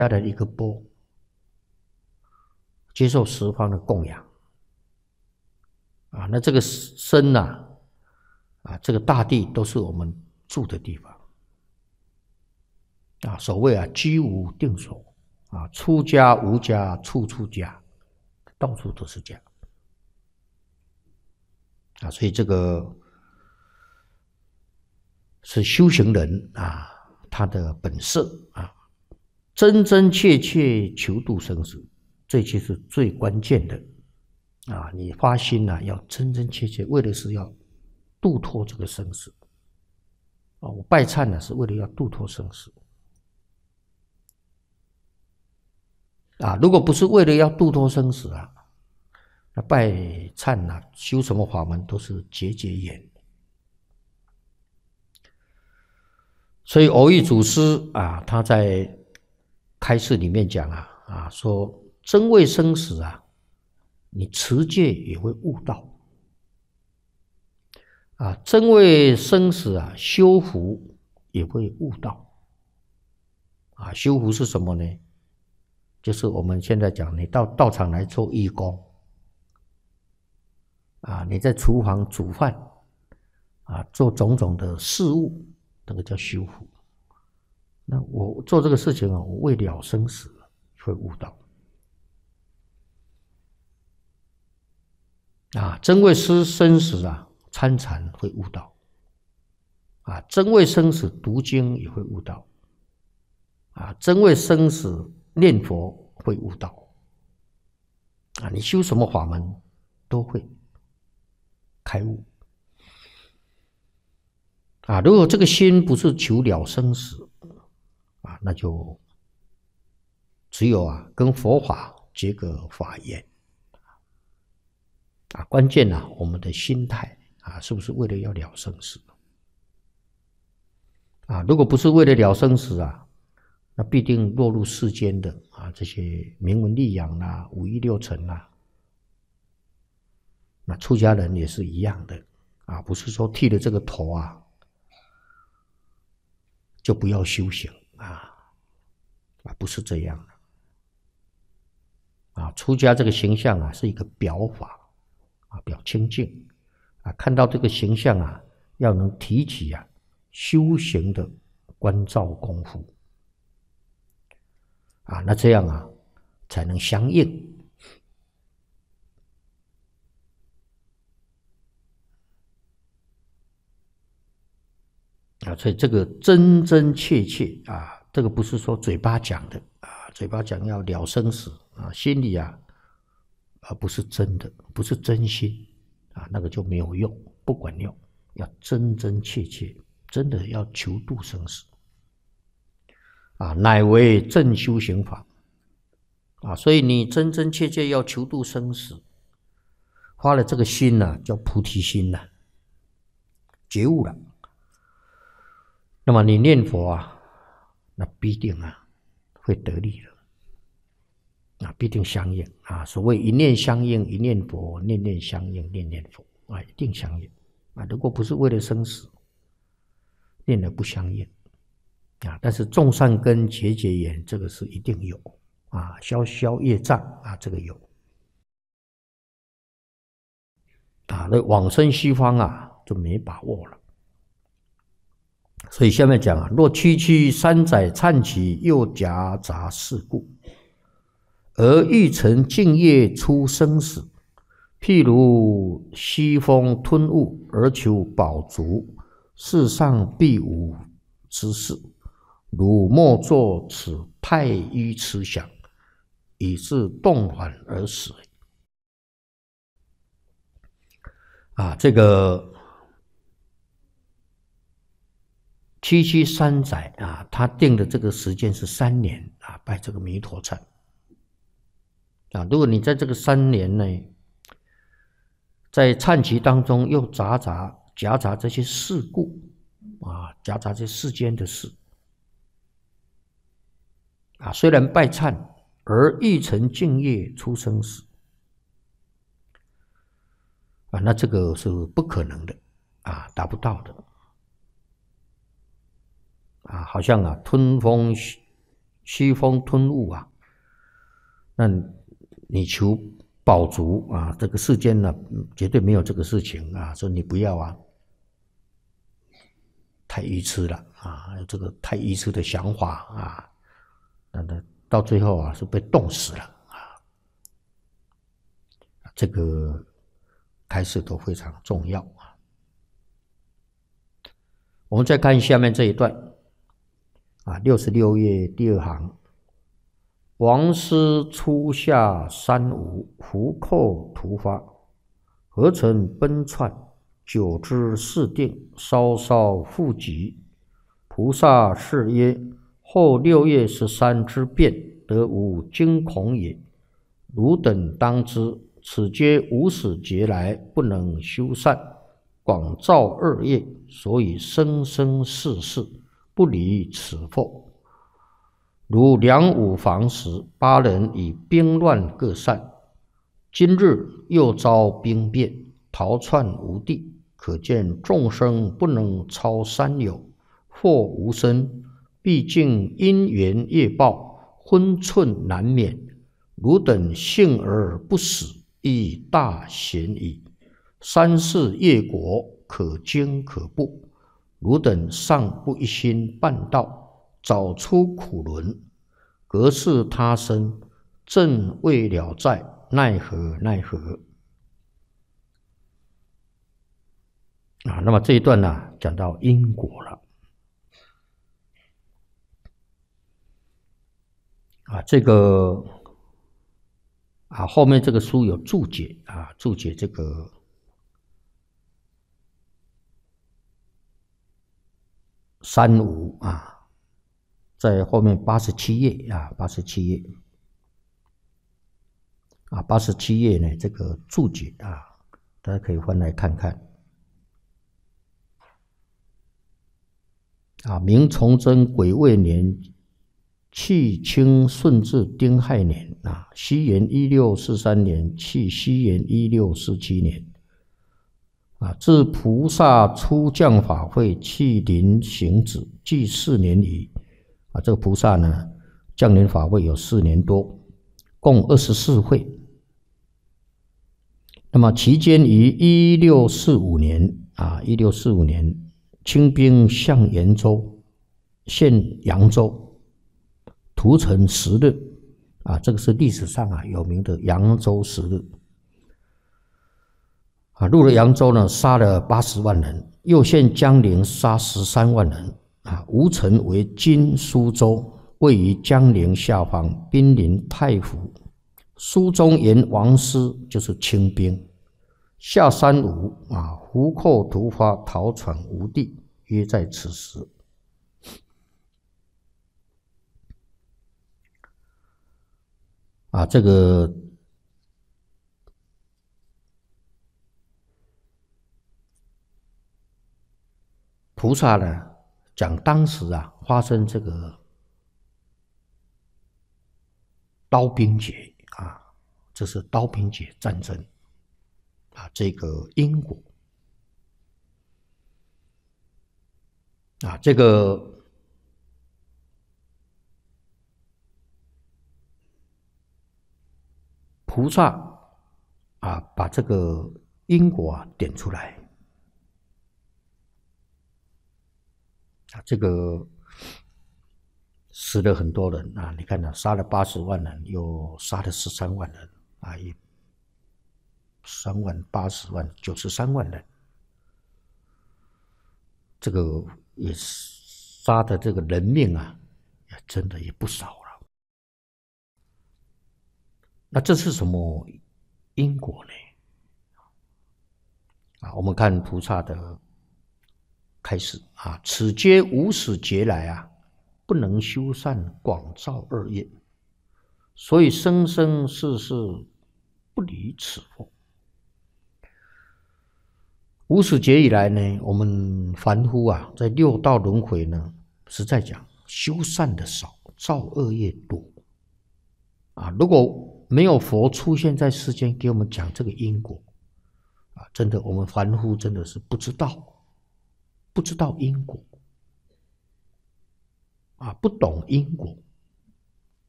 带来一个钵，接受十方的供养。那这个身这个大地都是我们住的地方。所谓居无定所，出家无家，处处家，到处都是家。所以这个是修行人他的本色真真切切求度生死，这就是最关键的你发心要真真切切，为的是要度脱这个生死。我拜忏是为了要度脱生死。如果不是为了要度脱生死那拜忏修什么法门都是结缘。所以蕅益祖师他在开示里面讲说真为生死你持戒也会悟道真为生死修福也会悟道修福是什么呢？就是我们现在讲，你到道场来做义工你在厨房煮饭做种种的事物，那个叫修福。那我做这个事情我为了生死会悟道真为生死参禅会悟道真为生死读经也会悟道真为生死念佛会悟道你修什么法门都会开悟如果这个心不是求了生死那就只有跟佛法结个法缘关键我们的心态是不是为了要了生死如果不是为了了生死那必定落入世间的这些名闻利养五欲六尘那出家人也是一样的不是说剃了这个头就不要修行不是这样的出家这个形象是一个表法表清净看到这个形象要能提起修行的关照功夫那这样才能相应所以这个真真切切这个不是说嘴巴讲的嘴巴讲要了生死心里不是真的，不是真心那个就没有用，不管用，要真真切切，真的要求度生死乃为正修行法所以你真真切切要求度生死，发了这个心叫菩提心觉悟了。那么你念佛那必定会得力了必定相应所谓一念相应一念佛，念念相应念念佛一定相应如果不是为了生死，念了不相应但是种善根结缘这个是一定有消消业障这个有那往生西方就没把握了。所以下面讲若区区三载忏起，又夹杂事故，而欲成净业出生死，譬如西风吞雾而求饱足，世上必无之事，汝莫作此太愚痴想，以致动缓而死。这个区区三载他定的这个时间是3年拜这个弥陀忏如果你在这个3年内，在忏期当中又夹杂这些事故夹杂这世间的事虽然拜忏而欲成净业出生死那这个是不可能的达不到的好像吞风西风吞雾啊，那你求饱足啊，这个世间呢绝对没有这个事情啊，说你不要啊，太愚痴了啊，这个太愚痴的想法啊，那到最后啊是被冻死了啊，这个开示都非常重要啊。我们再看下面这一段啊，66页第2行。王师初下三无，胡寇突发，何曾奔窜？久之事定，稍稍复急。菩萨是曰：后6月13之变，得无惊恐也。汝等当知，此皆无始劫来不能修善，广造恶业，所以生生世世不离此否？如梁武房时，8人以兵乱各散，今日又遭兵变，逃窜无地，可见众生不能超三有，或无生，毕竟因缘业报，分寸难免。汝等幸而不死，亦大贤矣。三世业果，可惊可怖。汝等尚不一心办道，早出苦轮，隔世他生，正未了债，奈何奈何啊！那么这一段呢，讲到因果了啊，这个啊后面这个书有注解啊，注解这个三无啊，在后面87页啊，87页啊，87页呢这个注解啊，大家可以翻来看看啊。明崇祯癸未年，契清顺治丁亥年啊，西元1643年，契西元1647年。啊，自菩萨出降法会，契临行止，计4年矣。啊，这个菩萨呢，降临法会有4年多，共24会。那么期间于1645年啊，1645年，清兵向延州，现扬州，屠城10日。啊，这个是历史上啊有名的扬州10日。啊，入了扬州呢，杀了80万人；又陷江陵，杀13万人。啊，吴城为今苏州，位于江陵下方，濒临太湖。书中言王师就是清兵，下三吴啊，胡寇突发，逃窜无地，约在此时。啊，这个菩萨呢，讲当时啊发生这个刀兵劫啊，这是刀兵劫战争啊，这个因果啊，这个菩萨啊，把这个因果啊点出来。啊，这个死了很多人啊！你看啊，杀了80万人，又杀了13万人啊，3万、80万、93万人，这个也杀的这个人命啊，真的也不少了。那这是什么因果呢？啊，我们看菩萨的开始啊，此皆无始劫来啊，不能修善，广造恶业，所以生生世世不离此否。无始劫以来呢，我们凡夫啊，在6道轮回呢，实在讲修善的少，造恶业多啊。如果没有佛出现在世间给我们讲这个因果啊，真的我们凡夫真的是不知道因果啊，不懂因果